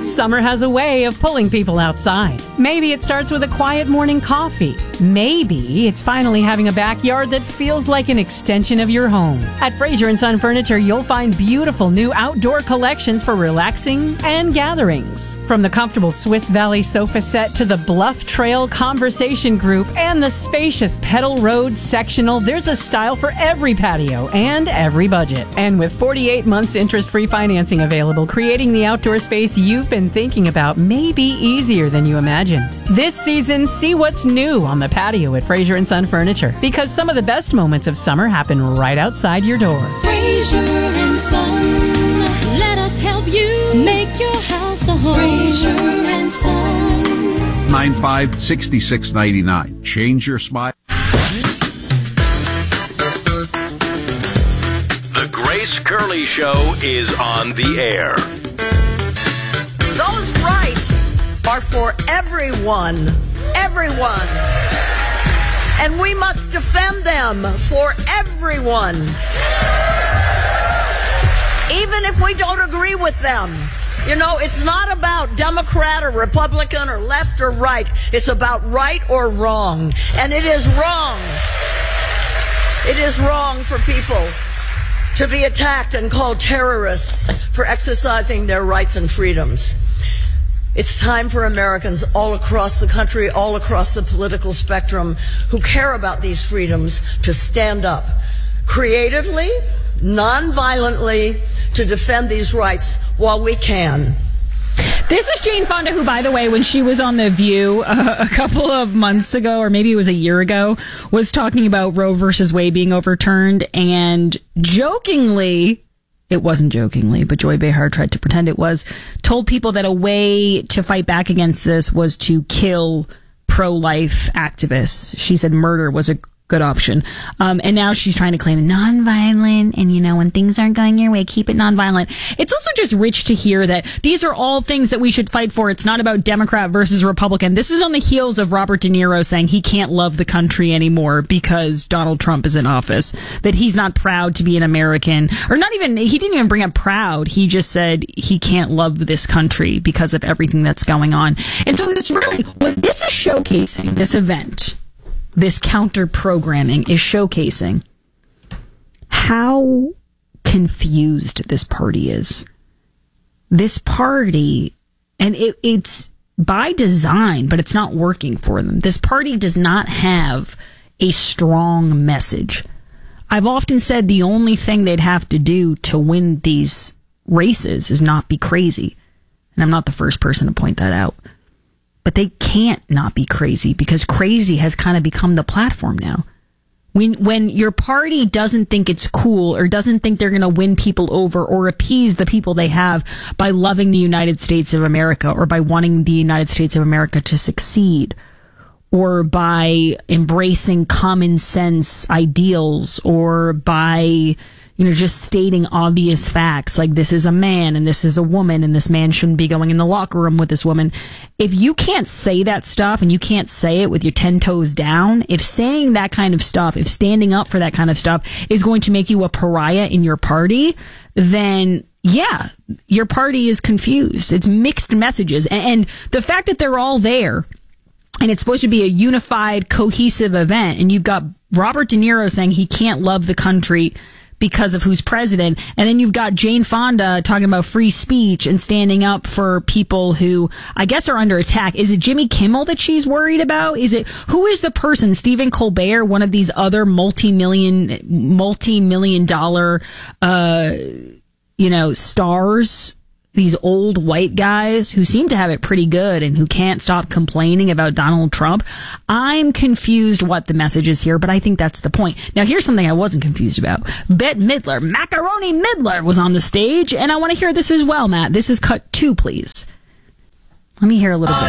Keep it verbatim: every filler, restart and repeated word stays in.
Summer has a way of pulling people outside. Maybe it starts with a quiet morning coffee. Maybe it's finally having a backyard that feels like an extension of your home. At Fraser and Son Furniture, you'll find beautiful new outdoor collections for relaxing and gatherings. From the comfortable Swiss Valley sofa set to the Bluff Trail Conversation Group and the spacious Pedal Road sectional, there's a style for every patio and every budget. And with forty-eight months interest-free financing available, creating the outdoor space you've been thinking about may be easier than you imagined. This season, see what's new on the patio at Fraser and Son Furniture, because some of the best moments of summer happen right outside your door. Fraser and Son, let us help you make your house a home. Fraser and Son. nine five, six six nine nine. Change your smile. The Grace Curley Show is on the air. Those rights are for everyone. Everyone. And we must defend them for everyone. Even if we don't agree with them. You know, it's not about Democrat or Republican or left or right. It's about right or wrong. And it is wrong. It is wrong for people to be attacked and called terrorists for exercising their rights and freedoms. It's time for Americans all across the country, all across the political spectrum, who care about these freedoms, to stand up creatively, non-violently, to defend these rights while we can. This is Jane Fonda, who, by the way, when she was on The View uh, a couple of months ago, or maybe it was a year ago, was talking about Roe versus Wade being overturned, and jokingly, it wasn't jokingly, but Joy Behar tried to pretend it was, told people that a way to fight back against this was to kill pro-life activists. She said murder was a good option. Um, and now she's trying to claim nonviolent, and, you know, when things aren't going your way, keep it nonviolent. It's also just rich to hear that these are all things that we should fight for. It's not about Democrat versus Republican. This is on the heels of Robert De Niro saying he can't love the country anymore because Donald Trump is in office, that he's not proud to be an American, or not even, he didn't even bring up proud. He just said he can't love this country because of everything that's going on. And so it's really, what this is showcasing, this event, this counter programming is showcasing how confused this party is. This party, and it, it's by design, but it's not working for them. This party does not have a strong message. I've often said the only thing they'd have to do to win these races is not be crazy. And I'm not the first person to point that out. But they can't not be crazy, because crazy has kind of become the platform now. When when your party doesn't think it's cool, or doesn't think they're going to win people over or appease the people they have by loving the United States of America, or by wanting the United States of America to succeed, or by embracing common sense ideals, or by, you know, just stating obvious facts like this is a man and this is a woman and this man shouldn't be going in the locker room with this woman. If you can't say that stuff, and you can't say it with your ten toes down, if saying that kind of stuff, if standing up for that kind of stuff is going to make you a pariah in your party, then yeah, your party is confused. It's mixed messages. And, and the fact that they're all there, and it's supposed to be a unified, cohesive event, and you've got Robert De Niro saying he can't love the country because of who's president, and then you've got Jane Fonda talking about free speech and standing up for people who I guess are under attack. Is it Jimmy Kimmel that she's worried about? Is it, who is the person, Stephen Colbert, one of these other multi-million, multi-million dollar, uh, you know, stars? These old white guys who seem to have it pretty good and who can't stop complaining about Donald Trump. I'm confused what the message is here, but I think that's the point. Now, here's something I wasn't confused about. Bette Midler, Macaroni Midler, was on the stage, and I want to hear this as well, Matt. This is cut two, please. Let me hear a little bit.